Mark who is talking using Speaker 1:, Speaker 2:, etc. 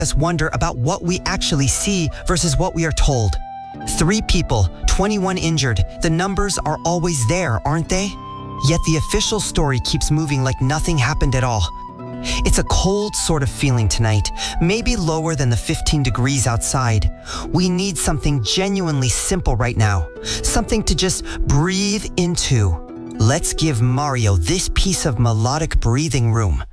Speaker 1: us wonder about what we actually see versus what we are told. 3 people, 21 injured. The numbers are always there, aren't they? Yet the official story keeps moving like nothing happened at all. It's a cold sort of feeling tonight, maybe lower than the 15 degrees outside. We need something genuinely simple right now, something to just breathe into. Let's give Mario this piece of melodic breathing room.